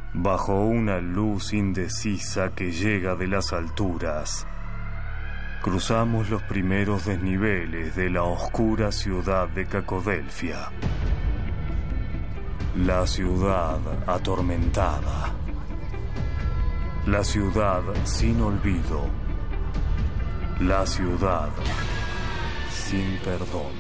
Bajo una luz indecisa que llega de las alturas, cruzamos los primeros desniveles de la oscura ciudad de Cacodelfia. La ciudad atormentada. La ciudad sin olvido. La ciudad sin perdón.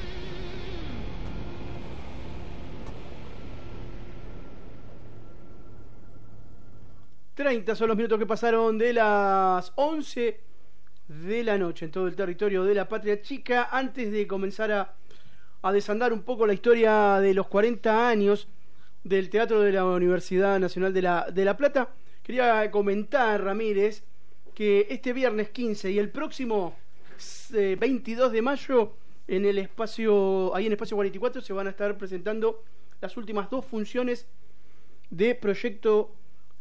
30 son los minutos que pasaron de las 11 de la noche en todo el territorio de la Patria Chica. Antes de comenzar a desandar un poco la historia de los 40 años del Teatro de la Universidad Nacional de La Plata, quería comentar, Ramírez, que este viernes 15 y el próximo 22 de mayo en el espacio 44 se van a estar presentando las últimas dos funciones de Proyecto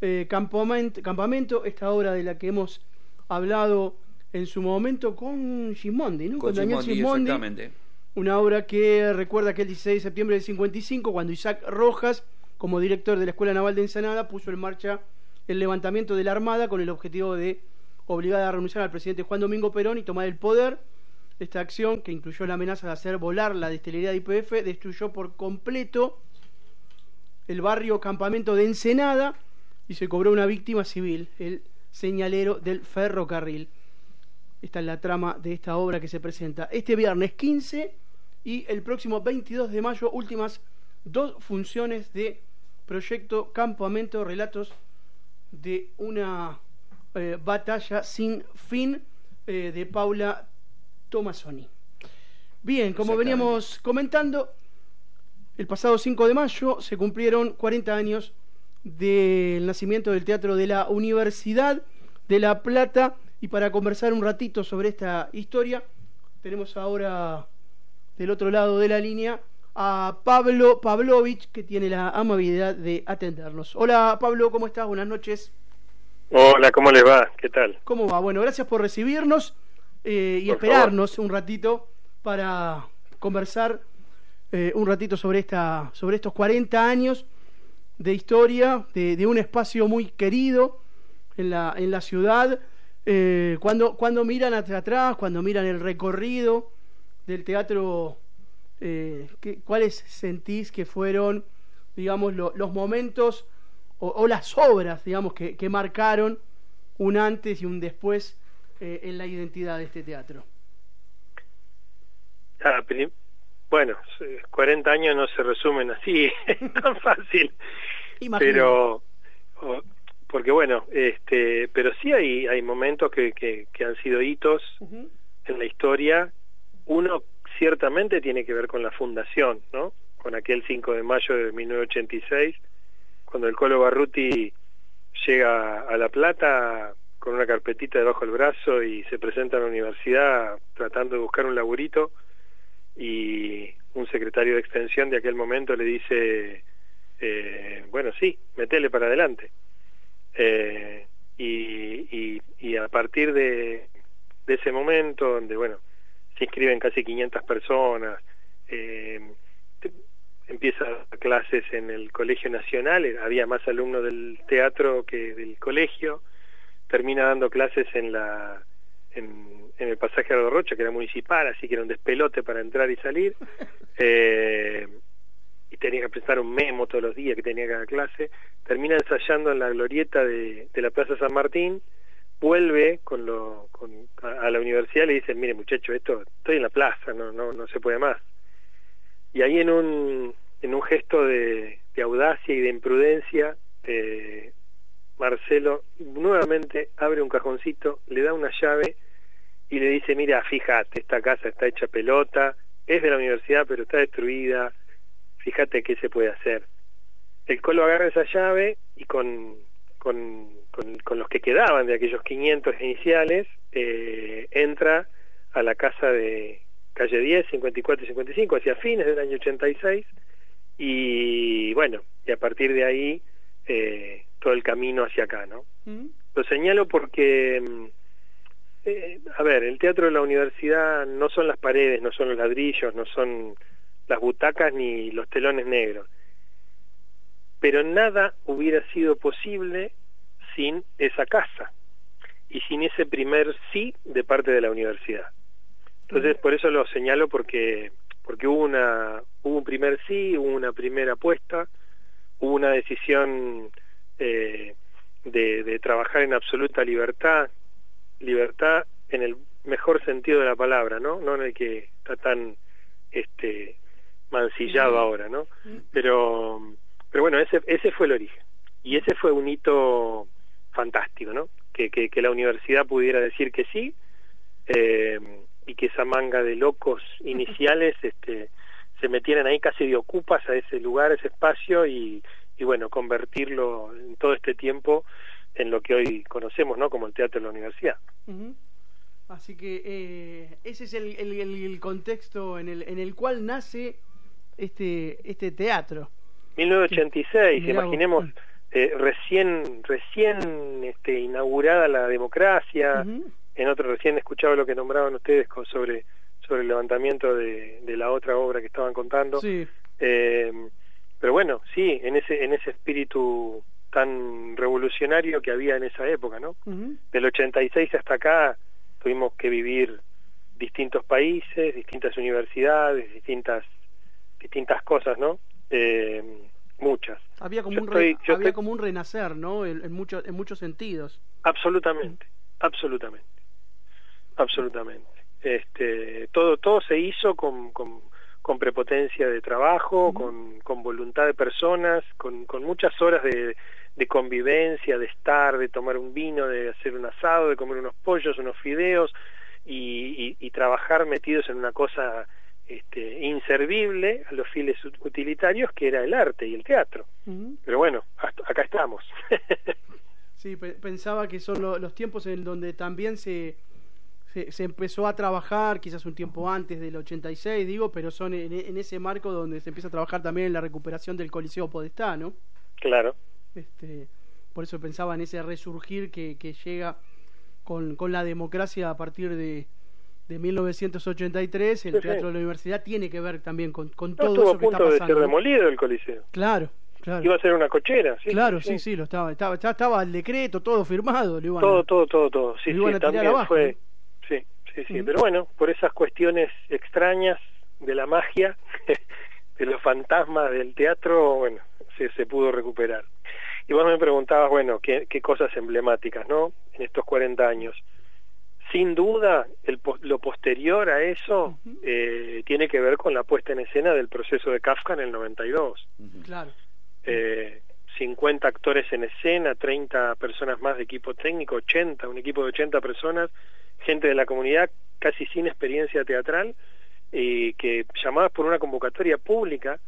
Campamento, esta obra de la que hemos hablado en su momento con Gismondi, ¿no? Con Daniel Gismondi, exactamente. Una obra que recuerda que el 16 de septiembre del 55, cuando Isaac Rojas, como director de la Escuela Naval de Ensenada, puso en marcha el levantamiento de la Armada con el objetivo de obligar a renunciar al presidente Juan Domingo Perón y tomar el poder. Esta acción, que incluyó la amenaza de hacer volar la destilería de YPF, destruyó por completo el barrio Campamento de Ensenada y se cobró una víctima civil, el señalero del ferrocarril. Esta es la trama de esta obra que se presenta este viernes 15 y el próximo 22 de mayo, últimas dos funciones de Proyecto Campamento, relatos de una batalla sin fin, de Paula Tomasoni. Bien, como veníamos comentando, el pasado 5 de mayo se cumplieron 40 años del nacimiento del Teatro de la Universidad de La Plata, y para conversar un ratito sobre esta historia tenemos ahora del otro lado de la línea a Pablo Pavlovich, que tiene la amabilidad de atendernos. Hola Pablo, ¿cómo estás? Buenas noches. Hola, ¿cómo les va? ¿Qué tal? ¿Cómo va? Bueno, gracias por recibirnos y por esperarnos favor. Un ratito para conversar un ratito sobre estos 40 años de historia, de un espacio muy querido en la ciudad. Cuando miran hacia atrás, cuando miran el recorrido del teatro, ¿cuáles sentís que fueron, digamos, los momentos o las obras, digamos, que marcaron un antes y un después en la identidad de este teatro? Bueno, 40 años no se resumen así, tan fácil. Imagino. Pero porque bueno, pero sí hay momentos que han sido hitos en la historia. Uno ciertamente tiene que ver con la fundación, ¿no? Con aquel 5 de mayo de 1986, cuando el Colo Barruti llega a La Plata con una carpetita debajo del brazo y se presenta a la universidad tratando de buscar un laburito, y un secretario de extensión de aquel momento le dice, bueno, sí, metele para adelante. Y a partir de ese momento, donde bueno, se inscriben casi 500 personas, empieza clases en el Colegio Nacional, había más alumnos del teatro que del colegio, termina dando clases en el pasaje de Rocha, que era municipal, así que era un despelote para entrar y salir, y tenía que presentar un memo todos los días que tenía cada clase. Termina ensayando en la glorieta de la Plaza San Martín, vuelve a la universidad y le dice, mire muchacho, estoy en la plaza, no se puede más. Y ahí en un gesto de audacia y de imprudencia, Marcelo nuevamente abre un cajoncito, le da una llave y le dice, mira, fíjate, esta casa está hecha pelota, es de la universidad pero está destruida, fíjate qué se puede hacer. El Colo agarra esa llave y con los que quedaban de aquellos 500 iniciales, entra a la casa de calle 10, 54 y 55, hacia fines del año 86, y bueno, y a partir de ahí todo el camino hacia acá, ¿no? Lo señalo porque a ver, el teatro de la universidad no son las paredes, no son los ladrillos, no son las butacas ni los telones negros, pero nada hubiera sido posible sin esa casa y sin ese primer sí de parte de la universidad. Entonces, por eso lo señalo, porque hubo un primer sí, hubo una primera apuesta, hubo una decisión de trabajar en absoluta libertad en el mejor sentido de la palabra, no en el que está tan mancillado ahora, ¿no? Pero bueno, ese fue el origen, y ese fue un hito fantástico, ¿no? Que la universidad pudiera decir que sí, y que esa manga de locos iniciales se metieran ahí casi de ocupas a ese lugar, a ese espacio, y bueno, convertirlo en todo este tiempo en lo que hoy conocemos, ¿no? Como el teatro de la universidad. Así que ese es el contexto en el cual nace este teatro. 1986, imaginemos, recién inaugurada la democracia. En otro recién escuchaba lo que nombraban ustedes sobre el levantamiento de la otra obra que estaban contando. Sí. Pero bueno, sí, en ese espíritu tan revolucionario que había en esa época, ¿no? Del 86 hasta acá tuvimos que vivir distintos países, distintas universidades, distintas cosas, ¿no? Muchas. Había como como un renacer, ¿no? En muchos sentidos. Absolutamente. Todo se hizo con prepotencia de trabajo, con voluntad de personas, con muchas horas de convivencia, de estar, de tomar un vino, de hacer un asado, de comer unos pollos, unos fideos, y trabajar metidos en una cosa inservible a los fines utilitarios, que era el arte y el teatro. Pero bueno, acá estamos. Sí, pensaba que son los tiempos en donde también se empezó a trabajar, quizás un tiempo antes del 86, digo, pero son en ese marco donde se empieza a trabajar también en la recuperación del Coliseo Podestá, ¿no? Claro. Por eso pensaba en ese resurgir que llega con la democracia a partir de 1983. El Teatro de la Universidad tiene que ver también con todo eso que está pasando. Estuvo a punto de ser demolido el Coliseo. Claro. Iba a ser una cochera. Sí, lo estaba. Estaba el decreto, todo firmado. Todo. Sí, también abajo, fue. ¿no? Sí. Pero bueno, por esas cuestiones extrañas de la magia, de los fantasmas del teatro, bueno, se pudo recuperar. Y vos me preguntabas, bueno, qué cosas emblemáticas, ¿no? En estos 40 años. Sin duda, lo posterior a eso tiene que ver con la puesta en escena del proceso de Kafka en el 92. Claro. 50 actores en escena, 30 personas más de equipo técnico, un equipo de 80 personas, gente de la comunidad casi sin experiencia teatral, que llamadas por una convocatoria pública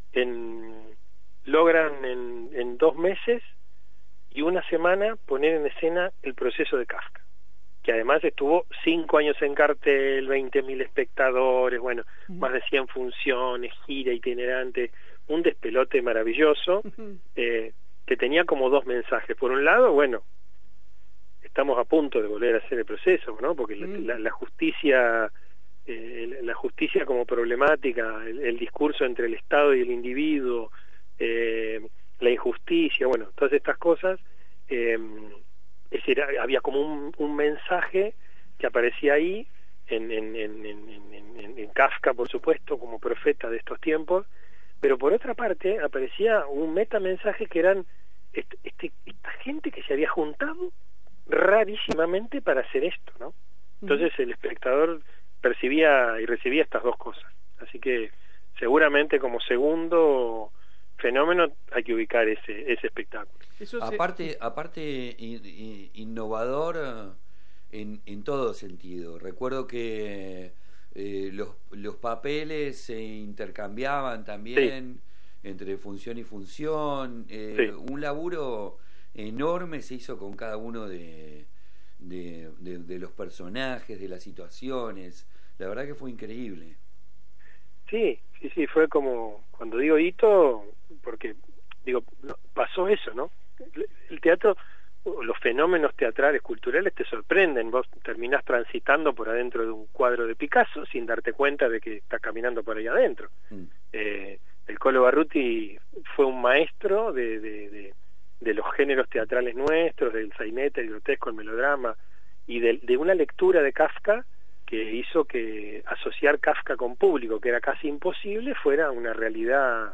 logran en 2 meses y 1 semana poner en escena el proceso de Kafka, que además estuvo 5 años en cartel, 20.000 espectadores, bueno, más de 100 funciones, gira itinerante, un despelote maravilloso, que tenía como 2 mensajes. Por un lado, bueno, estamos a punto de volver a hacer el proceso, ¿no? Porque la justicia como problemática, el discurso entre el Estado y el individuo, la injusticia, bueno, todas estas cosas, había como un mensaje que aparecía ahí en Kafka, por supuesto, como profeta de estos tiempos, pero por otra parte aparecía un metamensaje que eran esta gente que se había juntado rarísimamente para hacer esto, ¿no? Entonces el espectador percibía y recibía estas 2 cosas. Así que seguramente como segundo fenómeno hay que ubicar ese espectáculo. Aparte innovador en todo sentido. Recuerdo que los papeles se intercambiaban también entre función y función. Un laburo enorme se hizo con cada uno de los personajes, de las situaciones. La verdad que fue increíble. Sí, fue como, cuando digo hito, porque pasó eso, ¿no? El teatro, los fenómenos teatrales, culturales te sorprenden. Vos terminás transitando por adentro de un cuadro de Picasso sin darte cuenta de que estás caminando por ahí adentro. El Colo Barruti fue un maestro de los géneros teatrales nuestros, del sainete, el grotesco, el melodrama, y de una lectura de Kafka que hizo que asociar Kafka con público, que era casi imposible, fuera una realidad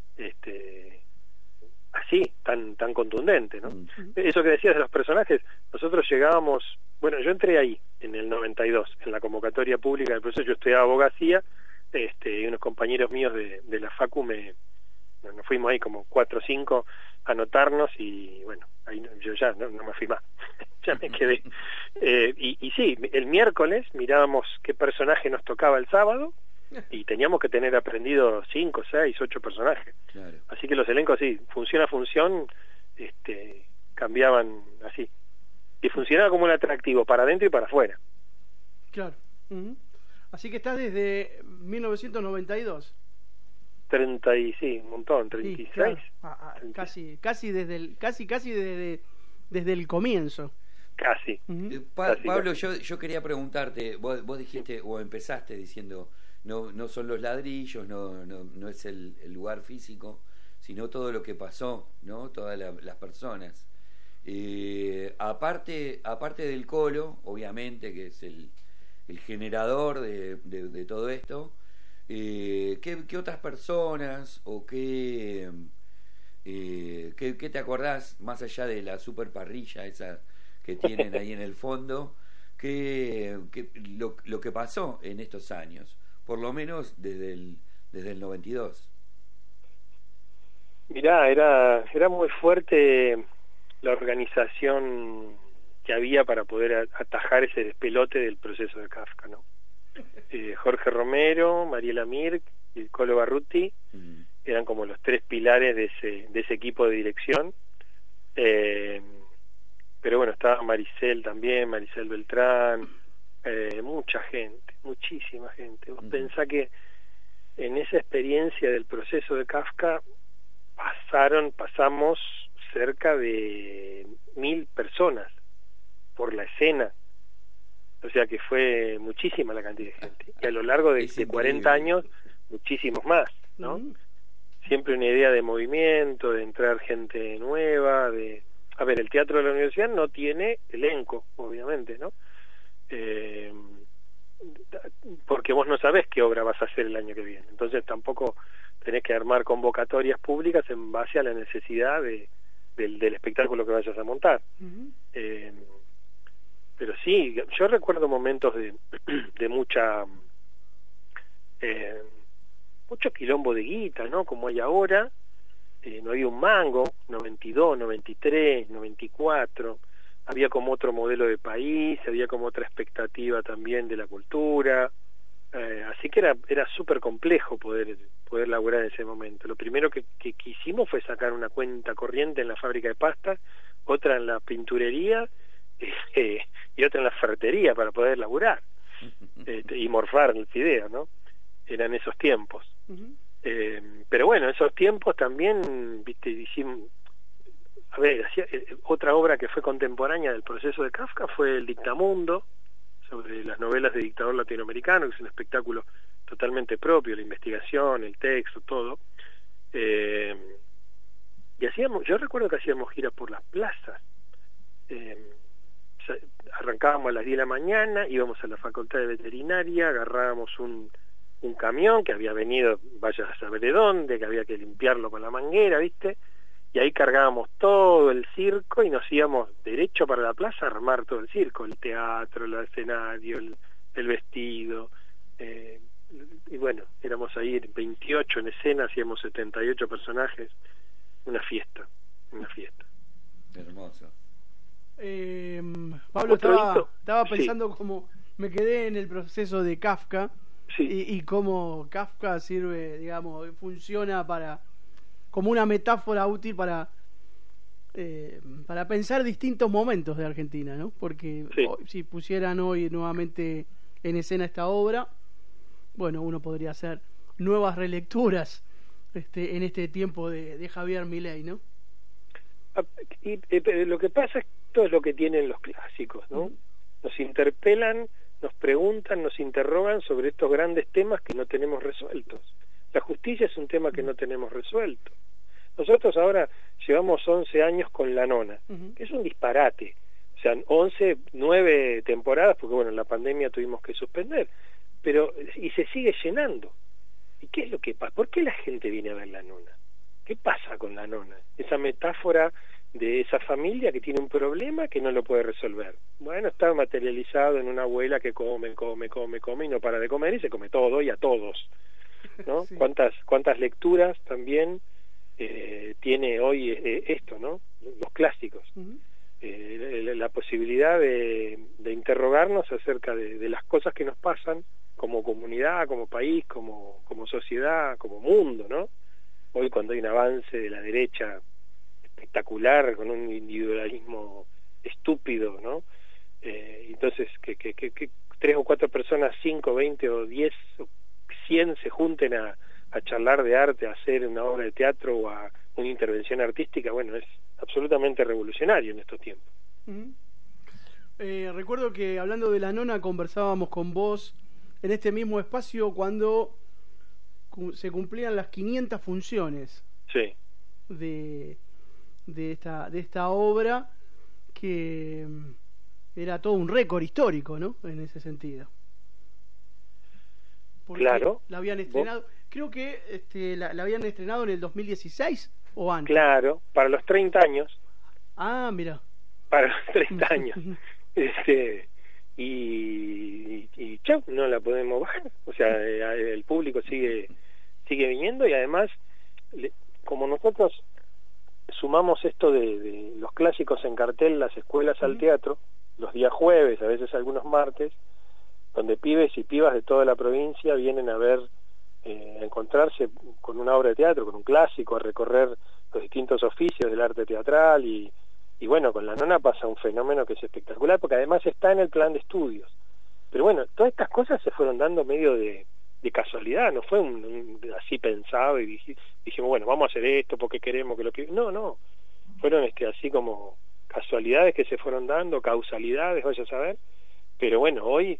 así, tan contundente, ¿no? Eso que decías de los personajes, nosotros llegábamos, bueno, yo entré ahí en el 92, en la convocatoria pública del proceso. Yo estudiaba abogacía, y unos compañeros míos de la facu nos fuimos ahí como 4 o 5 a anotarnos, y bueno, ahí yo ya no me fui más, ya me quedé. Y sí, el miércoles mirábamos qué personaje nos tocaba el sábado, y teníamos que tener aprendido 5, 6, 8 personajes. Claro. Así que los elencos, sí, función a función, cambiaban así. Y funcionaba como un atractivo para adentro y para afuera. Claro. Así que estás desde 1992. 30 y sí, un montón, 36. Sí, claro. Casi desde el comienzo. Casi. Pablo, yo quería preguntarte, vos dijiste, o empezaste diciendo, no son los ladrillos, no es el lugar físico, sino todo lo que pasó, ¿no? Todas las personas. Aparte del Colo, obviamente, que es el generador de todo esto, ¿qué otras personas o qué te acordás, más allá de la super parrilla esa que tienen ahí en el fondo, lo que pasó en estos años, por lo menos desde el 92? Mirá, era muy fuerte la organización que había para poder atajar ese despelote del proceso de Kafka, ¿no? Jorge Romero, Mariela Mirk y el Colo Barruti eran como los 3 pilares de ese equipo de dirección. Pero bueno, estaba Maricel también, Maricel Beltrán, mucha gente, muchísima gente. Vos pensá que en esa experiencia del proceso de Kafka pasamos cerca de 1000 personas por la escena, o sea que fue muchísima la cantidad de gente, y a lo largo de 40 años muchísimos más, ¿no? Siempre una idea de movimiento, de entrar gente nueva, a ver, el teatro de la universidad no tiene elenco, obviamente, ¿no? Porque vos no sabés qué obra vas a hacer el año que viene, entonces tampoco tenés que armar convocatorias públicas en base a la necesidad del espectáculo que vayas a montar. Pero sí, yo recuerdo momentos de mucho quilombo de guita, ¿no? Como hay ahora. No había un mango, 92, 93, 94, había como otro modelo de país, había como otra expectativa también de la cultura, así que era súper complejo poder laburar en ese momento. Lo primero que hicimos fue sacar una cuenta corriente en la fábrica de pasta, otra en la pinturería y otra en la ferretería para poder laburar y morfar el fideo, ¿no? Eran esos tiempos. Pero bueno, esos tiempos también, viste, hicimos, a ver, otra obra que fue contemporánea del proceso de Kafka fue El Dictamundo, sobre las novelas de dictador latinoamericano, que es un espectáculo totalmente propio, la investigación, el texto, todo. Y yo recuerdo que hacíamos giras por las plazas. Arrancábamos a las 10 de la mañana, íbamos a la facultad de veterinaria, agarrábamos un camión que había venido, vaya a saber de dónde, que había que limpiarlo con la manguera, ¿viste? Y ahí cargábamos todo el circo y nos íbamos derecho para la plaza a armar todo el circo, el teatro, el escenario, el vestido. Y bueno, éramos ahí 28 en escena, hacíamos 78 personajes, una fiesta. Hermoso. Pablo, estaba pensando como me quedé en el proceso de Kafka. Sí. Y cómo Kafka sirve, digamos, funciona como una metáfora útil para pensar distintos momentos de Argentina, ¿no? Porque si pusieran hoy nuevamente en escena esta obra, bueno, uno podría hacer nuevas relecturas en este tiempo de Javier Milei, ¿no? Lo que pasa es que esto es lo que tienen los clásicos, ¿no? Nos interpelan, nos preguntan, nos interrogan sobre estos grandes temas que no tenemos resueltos. La justicia es un tema que no tenemos resuelto. Nosotros ahora llevamos 11 años con La Nona, que es un disparate. O sea, 9 temporadas, porque bueno, en la pandemia tuvimos que suspender, pero y se sigue llenando. ¿Y qué es lo que pasa? ¿Por qué la gente viene a ver La Nona? ¿Qué pasa con La Nona? Esa metáfora de esa familia que tiene un problema que no lo puede resolver. Bueno, está materializado en una abuela que come y no para de comer y se come todo y a todos, ¿no? Sí. ¿Cuántas lecturas también tiene hoy esto, ¿no? Los clásicos. La posibilidad de interrogarnos acerca de las cosas que nos pasan como comunidad, como país, como sociedad, como mundo, ¿no? Hoy cuando hay un avance de la derecha espectacular, con un individualismo estúpido, ¿no? Entonces, que 3 o 4 personas, 5, 20 o 10 o 100 se junten a charlar de arte, a hacer una obra de teatro o a una intervención artística, bueno, es absolutamente revolucionario en estos tiempos. Recuerdo que hablando de La Nona conversábamos con vos en este mismo espacio cuando se cumplían las 500 funciones sí. de esta obra, que era todo un récord histórico, ¿no? En ese sentido. Porque claro. La habían estrenado, creo que la habían estrenado en el 2016 o antes. Claro, para los 30 años. Ah, mira. Para los 30 años. Y chau, no la podemos bajar. O sea, el público sigue viniendo y además, como nosotros sumamos esto de los clásicos en cartel, las escuelas al teatro, los días jueves, a veces algunos martes, donde pibes y pibas de toda la provincia vienen a ver, a encontrarse con una obra de teatro, con un clásico, a recorrer los distintos oficios del arte teatral y bueno, con La Nona pasa un fenómeno que es espectacular, porque además está en el plan de estudios. Pero bueno, todas estas cosas se fueron dando medio de casualidad, no fue así pensado y dijimos, bueno, vamos a hacer esto porque queremos que lo que... No, fueron así como casualidades que se fueron dando, causalidades, vaya a saber, pero bueno, hoy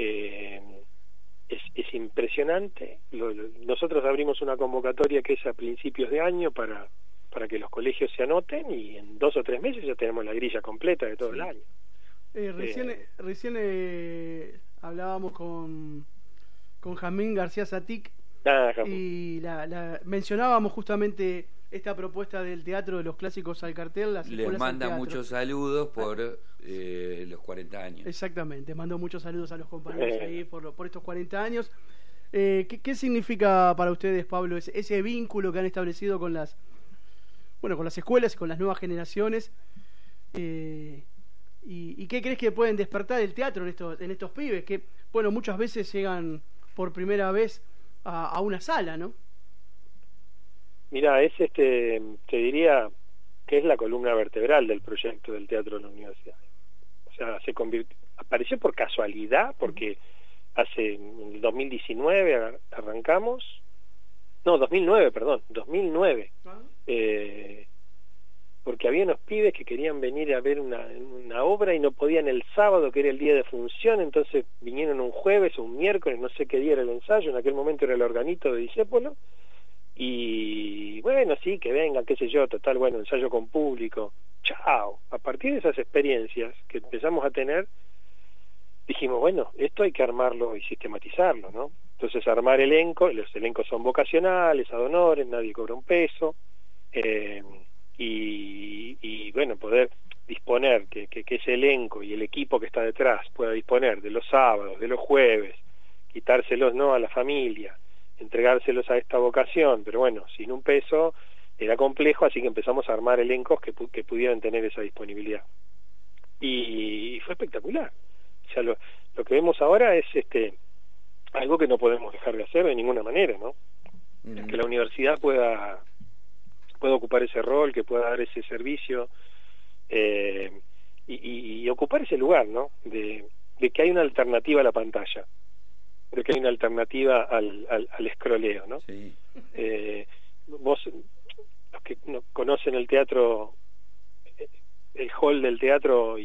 es impresionante. Nosotros abrimos una convocatoria que es a principios de año para que los colegios se anoten y en 2 o 3 meses ya tenemos la grilla completa de todo el año. Recién hablábamos con Jamín García Satic y mencionábamos justamente esta propuesta del teatro de los clásicos al cartel. Les manda muchos saludos por los 40 años. Exactamente, mando muchos saludos a los compañeros ahí por estos 40 años. ¿Qué significa para ustedes, Pablo, ese vínculo que han establecido con las escuelas y con las nuevas generaciones? ¿Y qué crees que pueden despertar el teatro en estos pibes que, bueno, muchas veces llegan por primera vez a una sala, ¿no? Mira, te diría que es la columna vertebral del proyecto del teatro de la universidad. O sea, apareció por casualidad, porque en el 2019 arrancamos, no, 2009, perdón, 2009. Porque había unos pibes que querían venir a ver una obra y no podían el sábado, que era el día de función, entonces vinieron un jueves o un miércoles, no sé qué día era el ensayo, en aquel momento era el Organito de Discépolo, y bueno, sí, que vengan, qué sé yo, total, bueno, ensayo con público, chao. A partir de esas experiencias que empezamos a tener, dijimos, bueno, esto hay que armarlo y sistematizarlo, ¿no? Entonces armar los elencos son vocacionales, ad honorem, nadie cobra un peso, y bueno, poder disponer que ese elenco y el equipo que está detrás pueda disponer de los sábados, de los jueves, quitárselos no a la familia, entregárselos a esta vocación, pero bueno, sin un peso era complejo, así que empezamos a armar elencos que pudieran tener esa disponibilidad y fue espectacular. O sea, lo que vemos ahora es algo que no podemos dejar de hacer de ninguna manera, ¿no? Que la universidad pueda ocupar ese rol, que pueda dar ese servicio y ocupar ese lugar, ¿no? De que hay una alternativa a la pantalla, de que hay una alternativa al escroleo, ¿no? Sí. Vos, los que no conocen el teatro, el hall del teatro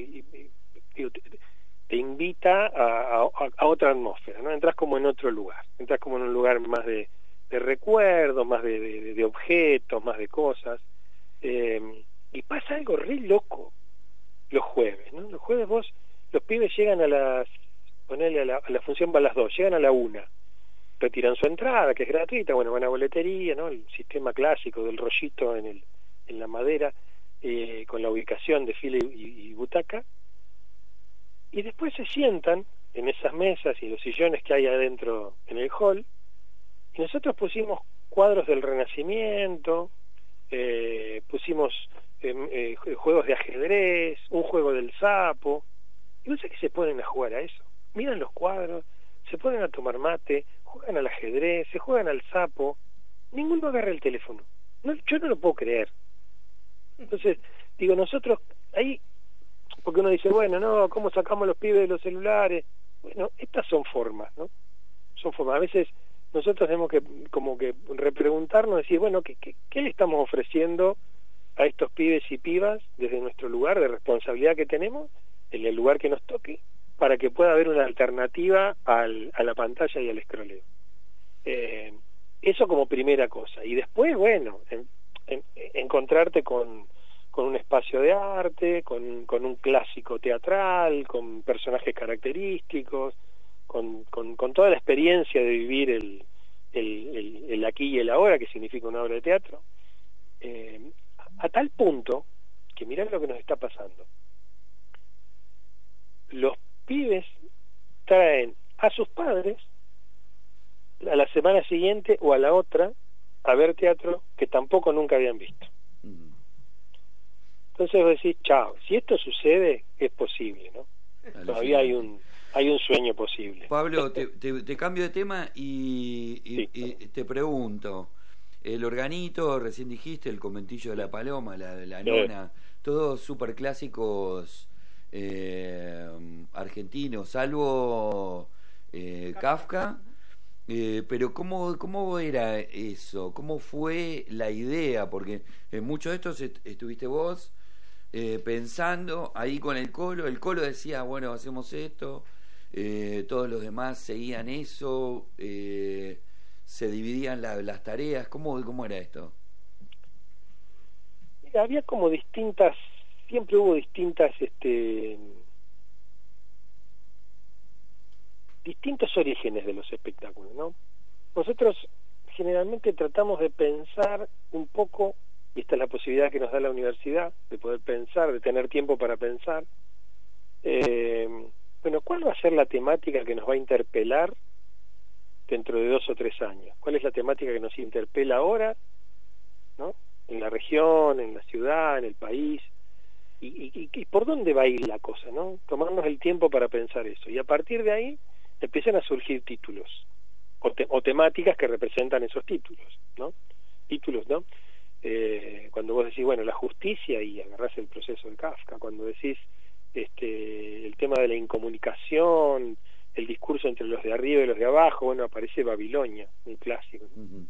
te invita a otra atmósfera, ¿no? Entras como en otro lugar, entras como en un lugar más de recuerdos, más de objetos, más de cosas. Y pasa algo re loco los jueves, ¿no? Los jueves los pibes llegan ponele a la función va a las 2, llegan a la 1, retiran su entrada, que es gratuita, bueno, van a boletería, ¿no? El sistema clásico del rollito en la madera, con la ubicación de fila y butaca, y después se sientan en esas mesas y los sillones que hay adentro en el hall, y nosotros pusimos cuadros del Renacimiento, pusimos juegos de ajedrez, un juego del sapo, y no sé qué se ponen a jugar a eso. Miran los cuadros, se ponen a tomar mate, juegan al ajedrez, se juegan al sapo, ninguno agarra el teléfono. No, yo no lo puedo creer. Entonces, digo, nosotros ahí, porque uno dice, bueno, no, ¿cómo sacamos a los pibes de los celulares? Bueno, estas son formas, ¿no? Son formas. A veces nosotros tenemos que como que repreguntarnos, decir, bueno, ¿qué le estamos ofreciendo a estos pibes y pibas desde nuestro lugar de responsabilidad que tenemos, en el lugar que nos toque, para que pueda haber una alternativa a la pantalla y al escroleo? Eso como primera cosa. Y después, bueno, encontrarte con un espacio de arte, con un clásico teatral, con personajes característicos, con toda la experiencia de vivir el aquí y el ahora, que significa una obra de teatro, a tal punto que mirá lo que nos está pasando. Los pibes traen a sus padres a la semana siguiente o a la otra a ver teatro que tampoco nunca habían visto. Entonces vos decís, chao, si esto sucede, es posible, ¿no? Todavía hay un sueño posible. Pablo, te cambio de tema y Sí. te pregunto, el organito, recién dijiste, el conventillo de la paloma, la nona, todos súper clásicos argentinos, salvo Kafka. Pero ¿cómo era eso? ¿Cómo fue la idea? Porque en muchos de estos estuviste vos pensando ahí con el Colo decía, bueno, hacemos esto, todos los demás seguían eso, se dividían las tareas. ¿Cómo era esto? Había como siempre hubo distintos orígenes de los espectáculos, ¿no? Nosotros generalmente tratamos de pensar un poco, y esta es la posibilidad que nos da la universidad, de poder pensar, de tener tiempo para pensar, bueno, ¿cuál va a ser la temática que nos va a interpelar dentro de 2 o 3 años? ¿Cuál es la temática que nos interpela ahora, ¿no? En la región, en la ciudad, en el país, y por dónde va a ir la cosa, ¿no? Tomarnos el tiempo para pensar eso, y a partir de ahí empiezan a surgir títulos o temáticas que representan esos títulos, ¿no? Cuando vos decís, bueno, la justicia, y agarrás el proceso de Kafka. Cuando decís el tema de la incomunicación, el discurso entre los de arriba y los de abajo, bueno, aparece Babilonia, un clásico, ¿no?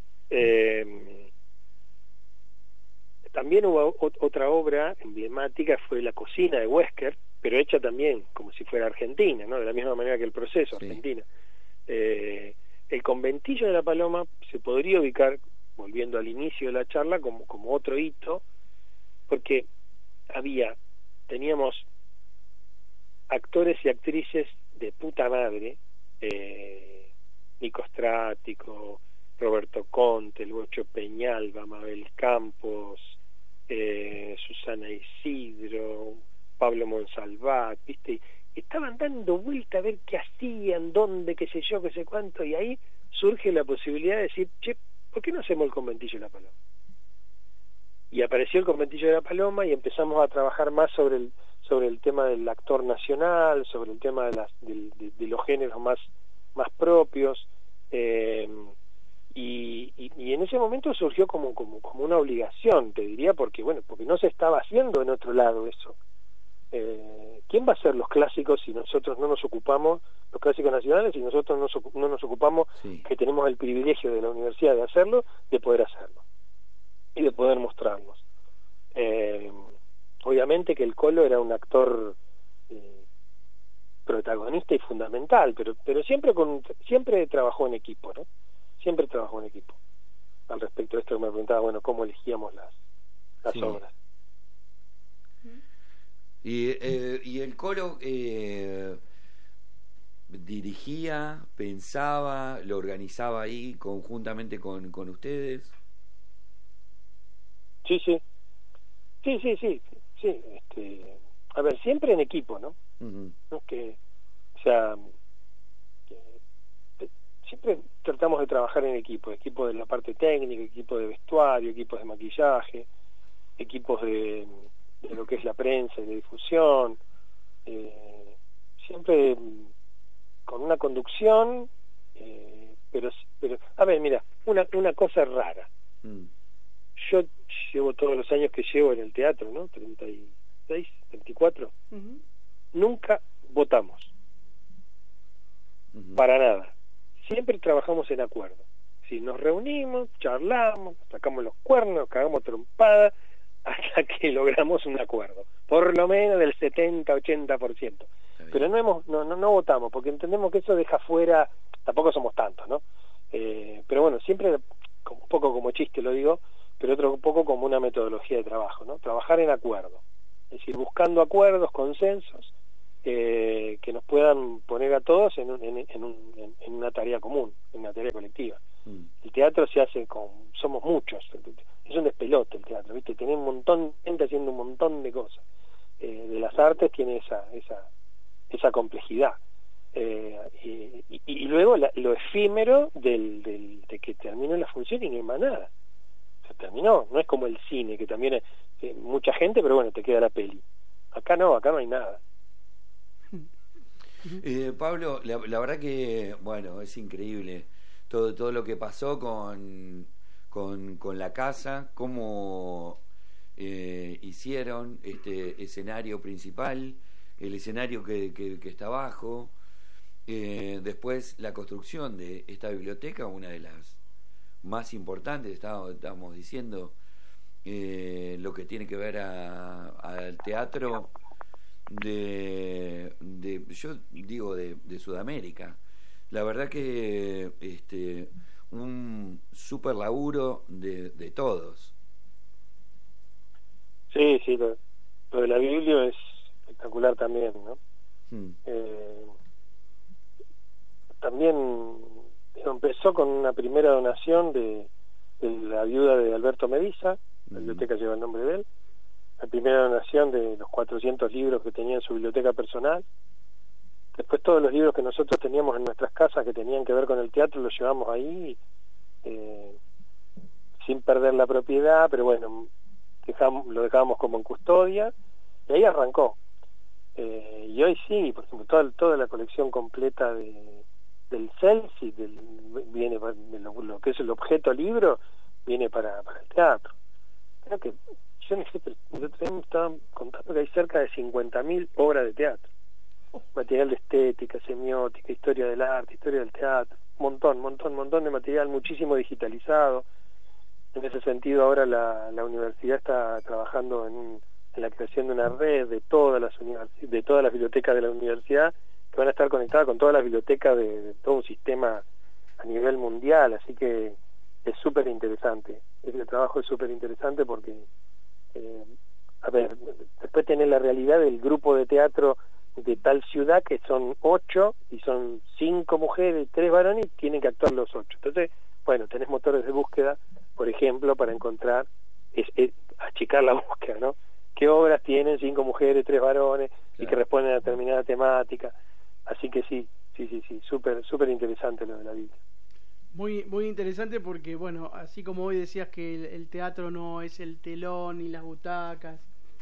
También hubo otra obra emblemática, fue La cocina de Wesker, pero hecha también como si fuera argentina, ¿no? De la misma manera que El proceso, sí. Argentina. El conventillo de la paloma se podría ubicar, volviendo al inicio de la charla, como otro hito, porque teníamos actores y actrices de puta madre, Nico Strático, Roberto Conte, el Bocho Peñalba, Mabel Campos, Susana Isidro, Pablo Monsalvat, ¿viste? Estaban dando vuelta a ver qué hacían, dónde, qué sé yo, qué sé cuánto, y ahí surge la posibilidad de decir, che, ¿por qué no hacemos el conventillo de la paloma? Y apareció el conventillo de la paloma y empezamos a trabajar más sobre el tema del actor nacional, sobre el tema de los géneros más propios, y en ese momento surgió como una obligación, te diría, porque no se estaba haciendo en otro lado eso. ¿Quién va a hacer los clásicos si nosotros no nos ocupamos, los clásicos nacionales, si nosotros no nos ocupamos, sí, que tenemos el privilegio de la universidad de hacerlo, de poder hacerlo y de poder mostrarlos? Obviamente que el Colo era un actor protagonista y fundamental, pero siempre trabajó en equipo, ¿no? siempre trabajo en equipo. Al respecto de esto que me preguntaba, bueno, cómo elegíamos las Sí. obras. Y el coro dirigía, pensaba, lo organizaba ahí conjuntamente con ustedes. Sí. A ver, siempre en equipo, ¿no? Ujú. No es que, o sea, siempre tratamos de trabajar en equipo de la parte técnica, equipo de vestuario, equipos de maquillaje, equipos de lo que es la prensa y de difusión, siempre con una conducción, pero a ver, mira, una cosa rara. Mm. Yo llevo todos los años que llevo en el teatro, ¿no? 36, 34. Ujú. Nunca votamos, Ujú. para nada. Siempre trabajamos en acuerdo. Si nos reunimos, charlamos, sacamos los cuernos, cagamos trompada, hasta que logramos un acuerdo. Por lo menos del 70-80%. Está bien. Pero no votamos, porque entendemos que eso deja fuera, tampoco somos tantos, ¿no? Pero bueno, siempre, un poco como chiste lo digo, pero otro poco como una metodología de trabajo, ¿no? Trabajar en acuerdo. Es decir, buscando acuerdos, consensos, que nos puedan poner a todos en una tarea común, en una tarea colectiva. Mm. El teatro se hace somos muchos, es un despelote el teatro, ¿viste? Tiene un montón de gente haciendo un montón de cosas. De las artes tiene esa complejidad. Y luego lo efímero de que termine la función y no hay más nada. Se terminó, no es como el cine, que también hay mucha gente, pero bueno, te queda la peli. Acá no hay nada. Pablo, la verdad que, bueno, es increíble todo lo que pasó con la casa, cómo hicieron este escenario principal, el escenario que está abajo, después la construcción de esta biblioteca, una de las más importantes, estábamos diciendo, lo que tiene que ver al teatro yo digo de Sudamérica. La verdad que un super laburo de todos. Sí, lo de la Biblia es espectacular también, ¿no? Mm. También empezó con una primera donación de la viuda de Alberto Mediza, la biblioteca lleva el nombre de él, la primera donación de los 400 libros que tenía en su biblioteca personal. Después todos los libros que nosotros teníamos en nuestras casas que tenían que ver con el teatro los llevamos ahí, sin perder la propiedad, pero bueno, lo dejábamos como en custodia, y ahí arrancó. Y hoy sí, por ejemplo, toda la colección completa del Celsi, viene de lo que es el objeto libro, viene para el teatro. Creo que yo no sé, pero el otro día me estaban contando que hay cerca de 50.000 obras de teatro, material de estética, semiótica, historia del arte, historia del teatro, montón de material, muchísimo digitalizado. En ese sentido ahora la universidad está trabajando en la creación de una red de todas las bibliotecas de la universidad, que van a estar conectadas con todas las bibliotecas de todo un sistema a nivel mundial, así que es súper interesante. Ese trabajo es súper interesante porque, a ver, después tenés la realidad del grupo de teatro de tal ciudad que son 8 y son 5 mujeres y 3 varones y tienen que actuar los 8. Entonces, bueno, tenés motores de búsqueda, por ejemplo, para encontrar, achicar la búsqueda, ¿no? ¿Qué obras tienen 5 mujeres, 3 varones y que responden a determinada temática? Así que sí, súper interesante lo de la Biblia. Muy interesante porque, bueno, así como hoy decías que el teatro no es el telón ni las butacas,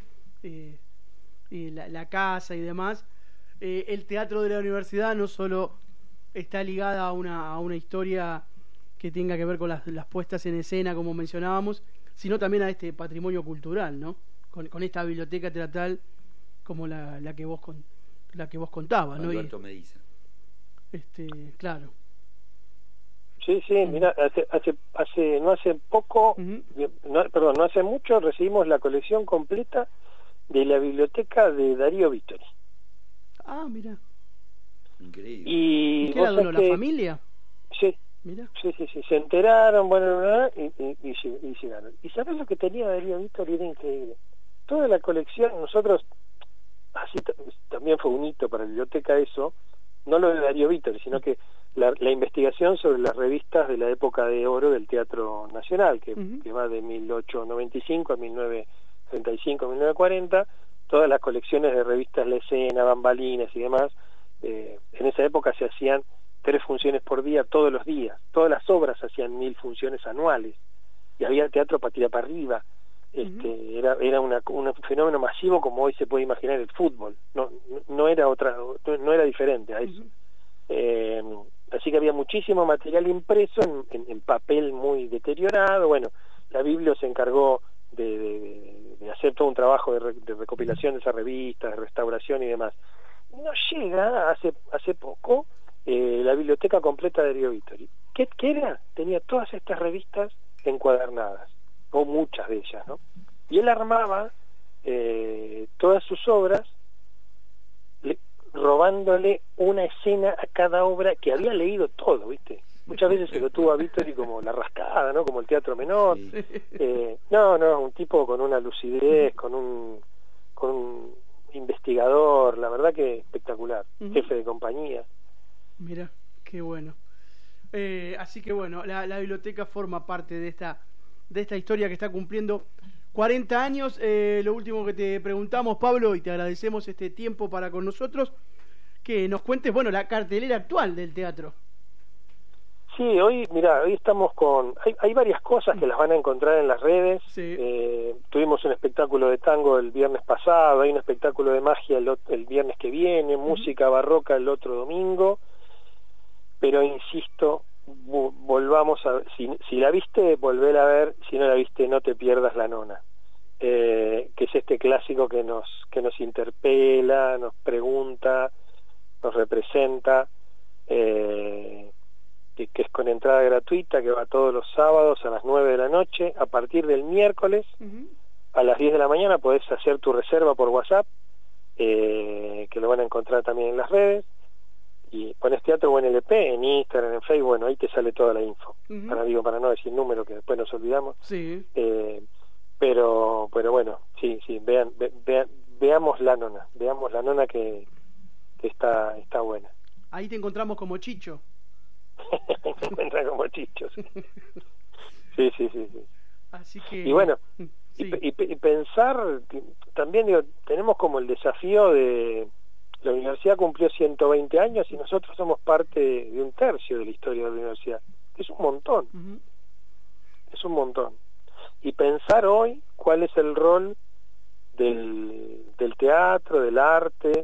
y la casa y demás, el teatro de la universidad no solo está ligada a una historia que tenga que ver con las puestas en escena, como mencionábamos, sino también a este patrimonio cultural, ¿no? Con esta biblioteca teatral como la que vos contabas, ¿no? Alberto Mediza. Claro. Sí, mira, no hace poco, no hace mucho recibimos la colección completa de la biblioteca de Darío Vittori. Ah, mira. Increíble. ¿Y qué la donó, la familia? Sí, Mira. Sí, se enteraron, bueno, y llegaron. ¿Y sabés lo que tenía Darío Vítor? Era increíble. Toda la colección, nosotros, así también fue un hito para la biblioteca eso, no lo de Darío Vítor, sino que la investigación sobre las revistas de la época de oro del Teatro Nacional, que va de 1895 a 1935, 1940, todas las colecciones de revistas La Escena, Bambalinas y demás, en esa época se hacían 3 funciones por día, todos los días. Todas las obras hacían 1000 funciones anuales. Y había teatro para tirar para arriba. Era un fenómeno masivo como hoy se puede imaginar el fútbol. No era diferente a eso. Así que había muchísimo material impreso en papel muy deteriorado. Bueno, la Biblio se encargó de hacer todo un trabajo de recopilación de esas revistas, de restauración y demás. Nos llega hace poco la biblioteca completa de Darío Vítor. ¿Qué era? Tenía todas estas revistas encuadernadas, o muchas de ellas, ¿no? Y él armaba todas sus obras robándole una escena a cada obra que había leído todo, ¿viste? Muchas veces se lo tuvo a Vítor y como La Rascada, ¿no? Como El Teatro Menor. Sí. No, un tipo con una lucidez, con un investigador, la verdad que espectacular, jefe de compañía. Mira, qué bueno. Así que bueno, la biblioteca forma parte de esta historia que está cumpliendo 40 años. Lo último que te preguntamos, Pablo, y te agradecemos este tiempo para con nosotros, que nos cuentes, bueno, la cartelera actual del teatro. Sí, hoy estamos con... Hay varias cosas que las van a encontrar en las redes. Sí. Tuvimos un espectáculo de tango el viernes pasado, hay un espectáculo de magia el viernes que viene, música barroca el otro domingo. Pero insisto, volvamos a... Si la viste, volvéla a ver. Si no la viste, no te pierdas La Nona. Que es este clásico que nos interpela, nos pregunta, nos representa, que es con entrada gratuita, que va todos los sábados a las 9 de la noche. A partir del miércoles, a las 10 de la mañana, podés hacer tu reserva por WhatsApp, que lo van a encontrar también en las redes. Y pones Teatro Buen LP en Instagram, en Facebook, bueno, ahí te sale toda la info. Para no decir número, que después nos olvidamos. Sí. Pero bueno, sí, veamos La Nona que está buena. Ahí te encontramos como Chicho. Te encuentras como Chicho. Sí. Así que... Y bueno, sí. y pensar, también tenemos como el desafío de... La universidad cumplió 120 años y nosotros somos parte de un tercio de la historia de la universidad. Es un montón. Es un montón. Y pensar hoy cuál es el rol del teatro, del arte,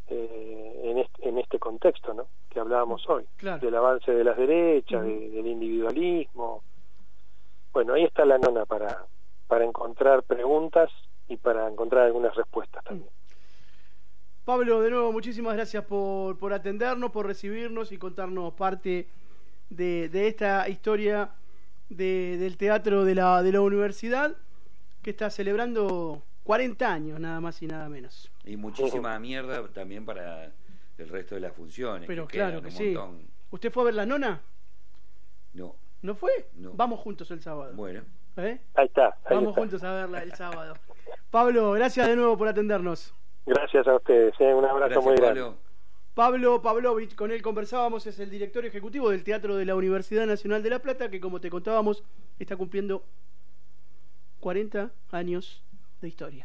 en este contexto, ¿no? Que hablábamos hoy. Claro. Del avance de las derechas, del individualismo. Bueno, ahí está La Nona para encontrar preguntas y para encontrar algunas respuestas también. Pablo, de nuevo, muchísimas gracias por atendernos, por recibirnos y contarnos parte de esta historia del teatro de la universidad, que está celebrando 40 años, nada más y nada menos. Y muchísima mierda también para el resto de las funciones. Pero claro que sí. Montón. ¿Usted fue a ver La Nona? No. ¿No fue? No. Vamos juntos el sábado. Bueno. Ahí está. Vamos juntos a verla el sábado. Pablo, gracias de nuevo por atendernos. Gracias a ustedes, un abrazo muy grande. Pablo Pavlovich, con él conversábamos, es el director ejecutivo del Teatro de la Universidad Nacional de La Plata, que como te contábamos, está cumpliendo 40 años de historia.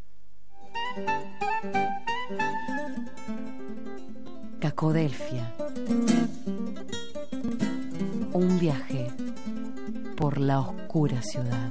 Cacodelfia. Un viaje por la oscura ciudad.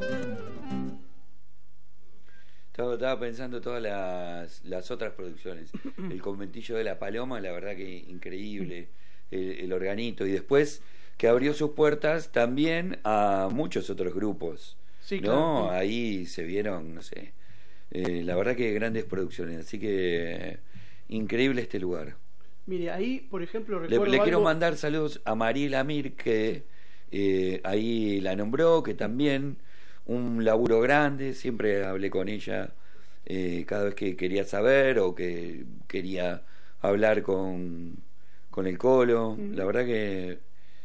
Estaba pensando todas las otras producciones. El Conventillo de la Paloma, la verdad que increíble. El Organito. Y después que abrió sus puertas también a muchos otros grupos. Sí, ¿no? Claro. Ahí se vieron, no sé. La verdad que grandes producciones. Así que increíble este lugar. Mire, ahí, por ejemplo, recuerdo le quiero mandar saludos a Mariela Amir, que ahí la nombró, que también... un laburo grande, siempre hablé con ella cada vez que quería saber o que quería hablar con el Colo. La verdad que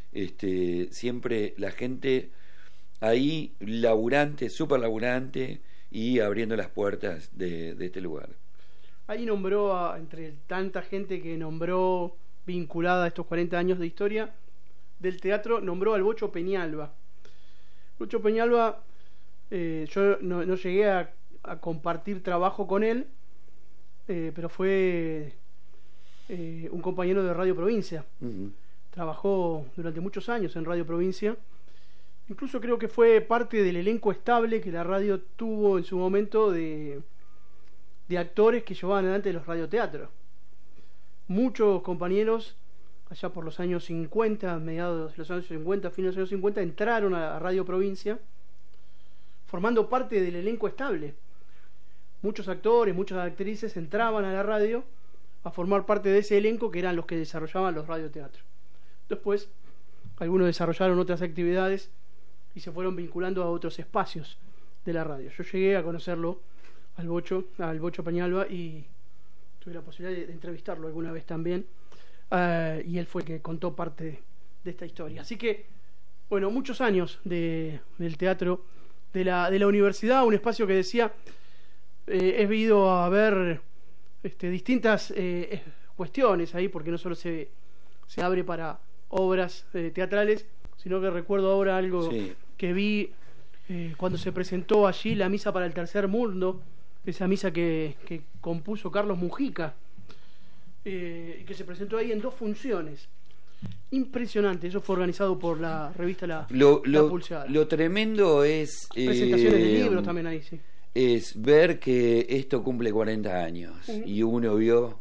siempre la gente ahí laburante, súper laburante, y abriendo las puertas de este lugar. Ahí nombró, entre tanta gente que nombró vinculada a estos 40 años de historia del teatro, nombró al Bocho Peñalba. Bocho Peñalba, yo no llegué a compartir trabajo con él, pero fue un compañero de Radio Provincia. Uh-huh. Trabajó durante muchos años en Radio Provincia. Incluso creo que fue parte del elenco estable que la radio tuvo en su momento de actores que llevaban adelante los radioteatros. Muchos compañeros, allá por los años 50, mediados de los años 50, fines de los años 50, entraron a Radio Provincia formando parte del elenco estable. Muchos actores, muchas actrices entraban a la radio a formar parte de ese elenco que eran los que desarrollaban los radioteatros. Después, algunos desarrollaron otras actividades y se fueron vinculando a otros espacios de la radio. Yo llegué a conocerlo al Bocho Peñalba, y tuve la posibilidad de entrevistarlo alguna vez también, y él fue el que contó parte de esta historia. Así que, bueno, muchos años del teatro de la universidad, un espacio que decía, he ido a ver distintas cuestiones ahí, porque no solo se abre para obras teatrales, sino que recuerdo ahora algo que vi cuando se presentó allí la Misa para el Tercer Mundo, esa misa que compuso Carlos Mujica, que se presentó ahí en 2 funciones. Impresionante. Eso fue organizado por la revista La Pulseada. Lo tremendo es presentaciones de libros también ahí, sí. Es ver que esto cumple 40 años y uno vio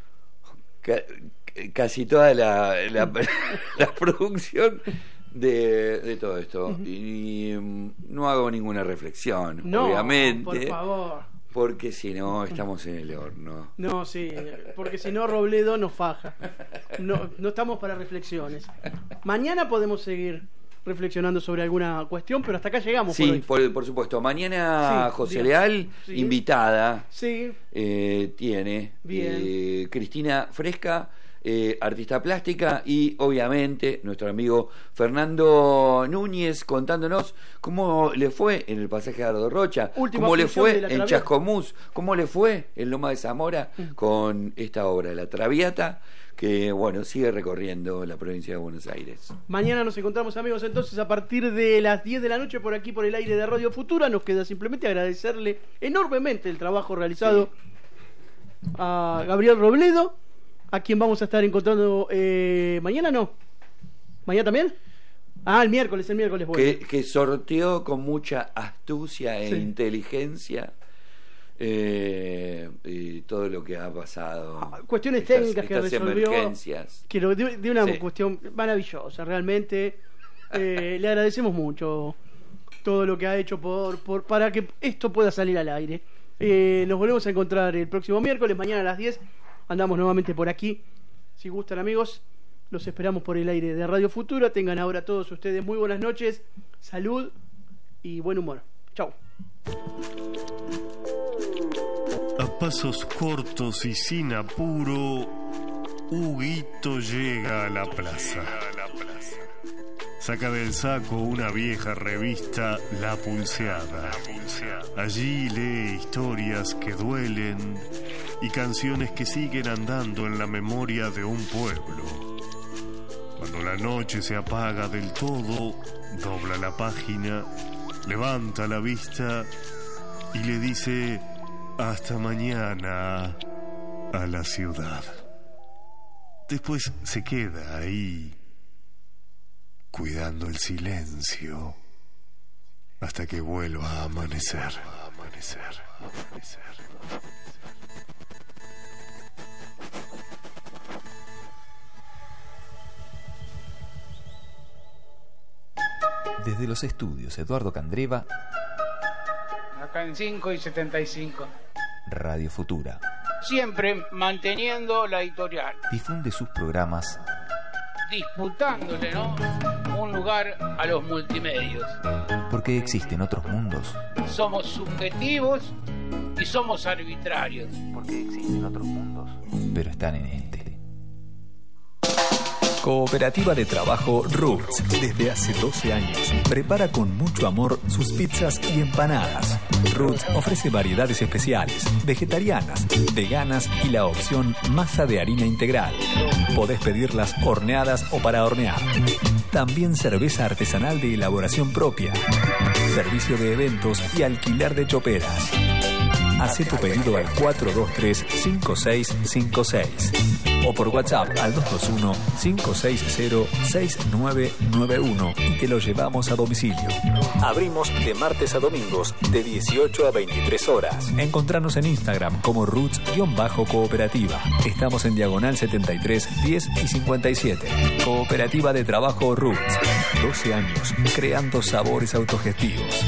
casi toda la producción de todo esto, y no hago ninguna reflexión, obviamente, por favor, porque si no estamos en el horno. No, sí, porque si no Robledo nos faja. No estamos para reflexiones. Mañana podemos seguir reflexionando sobre alguna cuestión, pero hasta acá llegamos. Sí, por supuesto. Mañana José Leal, invitada, tiene Cristina Fresca, artista plástica, y obviamente nuestro amigo Fernando Núñez contándonos cómo le fue en el pasaje de Ardo Rocha, cómo le fue en Chascomús, cómo le fue en Loma de Zamora con esta obra, La Traviata, que bueno, sigue recorriendo la provincia de Buenos Aires. Mañana nos encontramos, amigos, entonces a partir de las 10 de la noche por aquí, por el aire de Radio Futura. Nos queda simplemente agradecerle enormemente el trabajo realizado a Gabriel Robledo, a quien vamos a estar encontrando mañana. ¿Mañana también? El miércoles bueno. Que sorteó con mucha astucia e inteligencia todo lo que ha pasado, cuestiones técnicas que resolvió, emergencias, que de una cuestión maravillosa realmente. Le agradecemos mucho todo lo que ha hecho para que esto pueda salir al aire. Nos volvemos a encontrar el próximo miércoles, mañana a las 10 andamos nuevamente por aquí. Si gustan, amigos, los esperamos por el aire de Radio Futura. Tengan ahora todos ustedes muy buenas noches, salud y buen humor. Chau. A pasos cortos y sin apuro, Huguito llega a la plaza. Saca del saco una vieja revista, La Pulseada. Allí lee historias que duelen y canciones que siguen andando en la memoria de un pueblo. Cuando la noche se apaga del todo, dobla la página, levanta la vista y le dice hasta mañana a la ciudad. Después se queda ahí, cuidando el silencio, hasta que vuelva a amanecer. Desde los estudios Eduardo Candreva, acá en 5 y 75, Radio Futura, siempre manteniendo la editorial, difunde sus programas, disputándole, un lugar a los multimedios. Porque existen otros mundos. Somos subjetivos y somos arbitrarios. Porque existen otros mundos, pero están en este. Cooperativa de Trabajo Roots, desde hace 12 años, prepara con mucho amor sus pizzas y empanadas. Roots ofrece variedades especiales, vegetarianas, veganas y la opción masa de harina integral. Podés pedirlas horneadas o para hornear. También cerveza artesanal de elaboración propia. Servicio de eventos y alquiler de choperas. Hacé tu pedido al 423-5656 o por WhatsApp al 221-560-6991 y te lo llevamos a domicilio. Abrimos de martes a domingos de 18 a 23 horas. Encontranos en Instagram como Roots-Cooperativa. Estamos en Diagonal 73, 10 y 57. Cooperativa de Trabajo Roots. 12 años creando sabores autogestivos.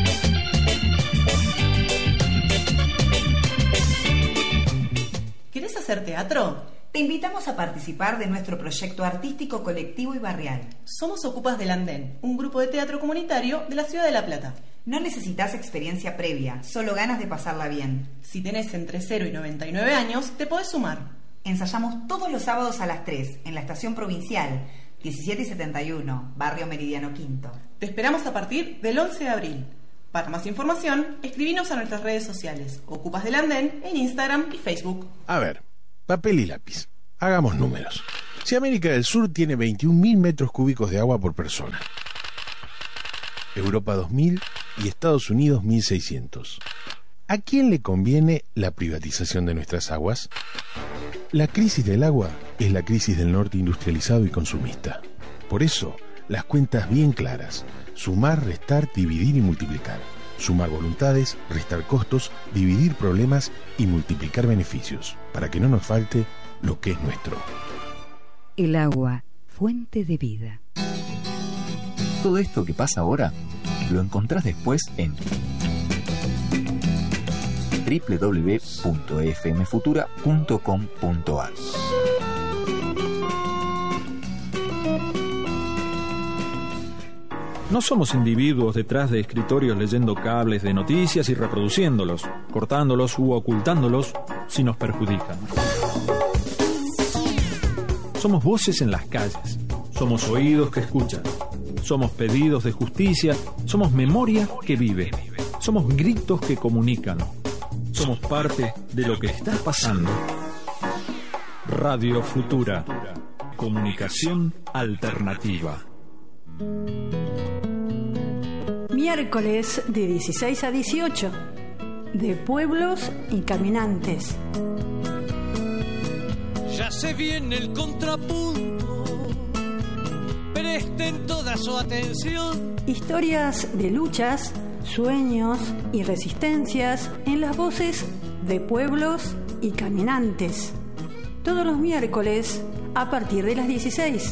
¿Querés hacer teatro? Te invitamos a participar de nuestro proyecto artístico colectivo y barrial. Somos Ocupas del Andén, un grupo de teatro comunitario de la ciudad de La Plata. No necesitas experiencia previa, solo ganas de pasarla bien. Si tenés entre 0 y 99 años, te podés sumar. Ensayamos todos los sábados a las 3 en la estación provincial 17 y 71, barrio Meridiano Quinto. Te esperamos a partir del 11 de abril. Para más información, escribinos a nuestras redes sociales, Ocupas del Andén, en Instagram y Facebook. A ver, papel y lápiz. Hagamos números. Si América del Sur tiene 21.000 metros cúbicos de agua por persona, Europa 2.000 y Estados Unidos 1.600. ¿A quién le conviene la privatización de nuestras aguas? La crisis del agua es la crisis del norte industrializado y consumista. Por eso, las cuentas bien claras. Sumar, restar, dividir y multiplicar. Sumar voluntades, restar costos, dividir problemas y multiplicar beneficios, para que no nos falte lo que es nuestro. El agua, fuente de vida. Todo esto que pasa ahora lo encontrás después en www.fmfutura.com.ar. No somos individuos detrás de escritorios leyendo cables de noticias y reproduciéndolos, cortándolos u ocultándolos si nos perjudican. Somos voces en las calles, somos oídos que escuchan, somos pedidos de justicia, somos memoria que vive, somos gritos que comunican, somos parte de lo que está pasando. Radio Futura, comunicación alternativa. Miércoles de 16 a 18, de pueblos y caminantes. Ya se viene el contrapunto, presten toda su atención. Historias de luchas, sueños y resistencias en las voces de pueblos y caminantes. Todos los miércoles a partir de las 16.